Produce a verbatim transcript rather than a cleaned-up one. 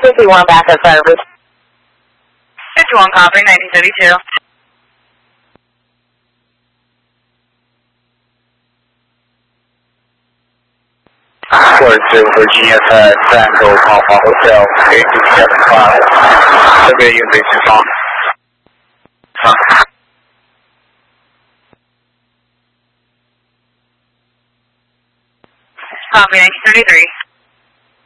fifty-one backup service. fifty-one copy, nineteen thirty-two. forty-two Virginia Tech, Tango Alpha Hotel, eight two seven five. Survey unit is on. Copy, nineteen thirty-three.